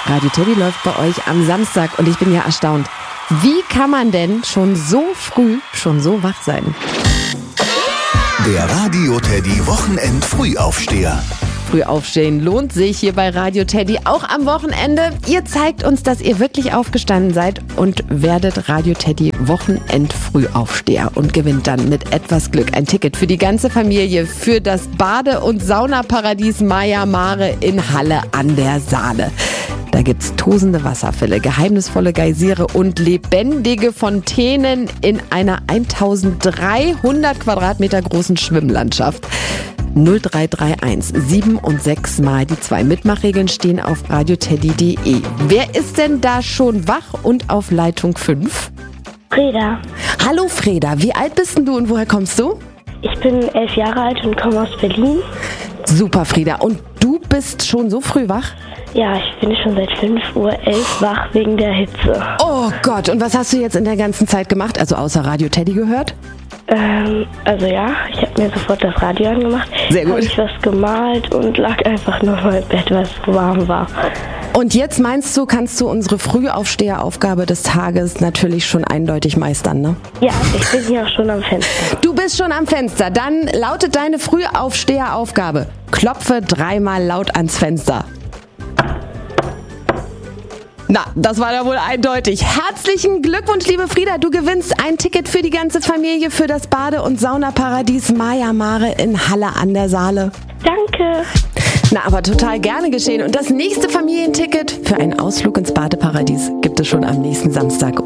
Radio Teddy läuft bei euch am Samstag und ich bin ja erstaunt. Wie kann man denn schon so früh schon so wach sein? Der Radio Teddy Wochenend Frühaufsteher. Früh aufstehen lohnt sich hier bei Radio Teddy, auch am Wochenende. Ihr zeigt uns, dass ihr wirklich aufgestanden seid und werdet Radio Teddy Wochenend Frühaufsteher und gewinnt dann mit etwas Glück ein Ticket für die ganze Familie für das Bade- und Saunaparadies Maya Mare in Halle an der Saale. Da gibt's tosende Wasserfälle, geheimnisvolle Geysire und lebendige Fontänen in einer 1300 Quadratmeter großen Schwimmlandschaft. 0331 7 und 6 mal die 2 Mitmachregeln stehen auf radioteddy.de. Wer ist denn da schon wach und auf Leitung 5? Freda. Hallo Freda, wie alt bist denn du und woher kommst du? Ich bin 11 Jahre alt und komme aus Berlin. Super Freda, und du bist schon so früh wach? Ja, ich bin schon seit 5:11 Uhr wach wegen der Hitze. Oh Gott, und was hast du jetzt in der ganzen Zeit gemacht, also außer Radio Teddy gehört? Also ja, ich habe mir sofort das Radio angemacht. Sehr gut. Habe ich was gemalt und lag einfach nur mal im Bett, weil es so warm war. Und jetzt meinst du, kannst du unsere Frühaufsteheraufgabe des Tages natürlich schon eindeutig meistern, ne? Ja, ich bin hier auch schon am Fenster. Du bist schon am Fenster. Dann lautet deine Frühaufsteheraufgabe: Klopfe 3-mal laut ans Fenster. Na, das war ja wohl eindeutig. Herzlichen Glückwunsch, liebe Frieda. Du gewinnst ein Ticket für die ganze Familie für das Bade- und Saunaparadies Maya Mare in Halle an der Saale. Danke. Na, aber total gerne geschehen. Und das nächste Familienticket für einen Ausflug ins Badeparadies gibt es schon am nächsten Samstag.